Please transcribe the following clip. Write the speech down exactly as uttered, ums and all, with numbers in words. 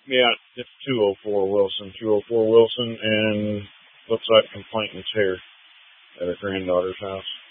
Yeah, it's two oh four Wilson. two oh four Wilson, and looks like complainant's here at her granddaughter's house.